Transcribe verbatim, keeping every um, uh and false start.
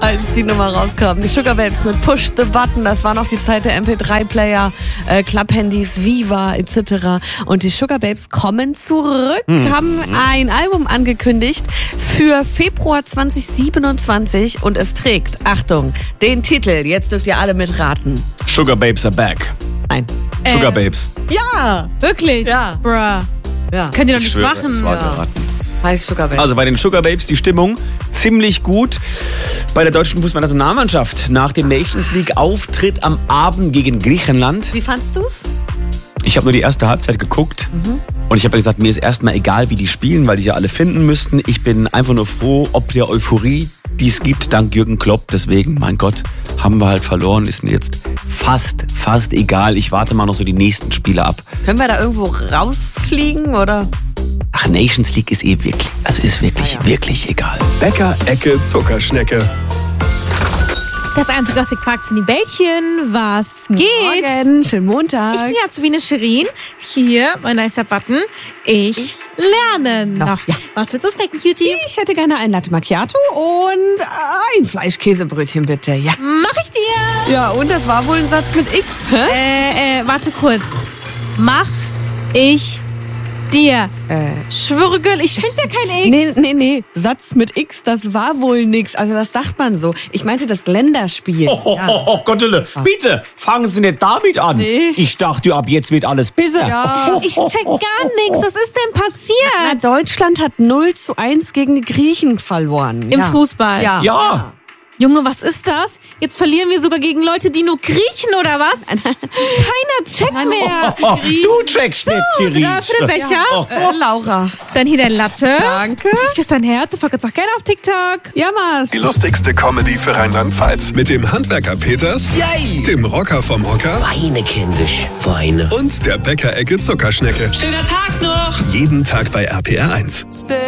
als die Nummer rauskam. Die Sugar Babes mit Push the Button. Das war noch die Zeit der M P drei Player, äh, Club-Handys, Viva et cetera. Und die Sugar Babes kommen zurück, hm. haben ein Album angekündigt für Februar zwanzig siebenundzwanzig und es trägt, Achtung, den Titel. Jetzt dürft ihr alle mitraten. Sugar Babes are back. Nein. Sugar äh, Babes. Ja. Wirklich? Ja. Bruh. Ja. Das könnt ihr doch Ich nicht schwöre, machen. es war Ja. geraten. Heißt Sugar Babes. Also bei den Sugar Babes die Stimmung ziemlich gut. Bei der deutschen Fußballnationalmannschaft nach dem Nations League Auftritt am Abend gegen Griechenland. Wie fandst du's? Ich habe nur die erste Halbzeit geguckt mhm. und ich habe gesagt, mir ist erstmal egal, wie die spielen, weil die ja alle finden müssten. Ich bin einfach nur froh, ob der Euphorie, die es gibt, dank Jürgen Klopp. Deswegen, mein Gott, haben wir halt verloren. Ist mir jetzt fast, fast egal. Ich warte mal noch so die nächsten Spiele ab. Können wir da irgendwo rausfliegen, oder? Ach, Nations League ist eh wirklich, also ist wirklich, ah, ja. wirklich egal. Bäcker Ecke Zuckerschnecke. Das einzige, was ihr fragt, sind die Bällchen. Was geht? Morgen, schönen Montag. Ich bin Jasmine Shirin. Hier, mein nicer Button. Ich lerne noch. Ja. Was willst du snacken, Cutie? Ich hätte gerne ein Latte Macchiato und ein Fleischkäsebrötchen, bitte. Ja. Mach ich dir. Ja, und das war wohl ein Satz mit X, hä? Äh, äh, warte kurz. Mach ich dir. Äh. Schwöre, Girl, ich finde ja kein X. Nee, nee, nee. Satz mit X, das war wohl nix. Also das sagt man so. Ich meinte das Länderspiel. Oh, oh, Ja. oh, oh Gottele, bitte, fangen Sie nicht damit an. Nee. Ich dachte, ab jetzt wird alles besser. Ja. Ich check gar nichts. Was ist denn Na, passiert? Deutschland hat null zu eins gegen die Griechen verloren. Im ja. Fußball. Ja. Ja. Junge, was ist das? Jetzt verlieren wir sogar gegen Leute, die nur kriechen, oder was? Keiner checkt mehr. Oh, du checkst nicht, Thierry. Da für den Becher. Oh. Oh, Laura. Dann hier dein Latte. Danke. Ich küsse dein Herz. Folgt uns auch gerne auf TikTok. Ja, Mas. Die lustigste Comedy für Rheinland-Pfalz. Mit dem Handwerker Peters, Yay! dem Rocker vom Hocker Weine, kindisch, Weine. und der Bäcker Ecke Zuckerschnecke. Schöner Tag noch! Jeden Tag bei R P R eins.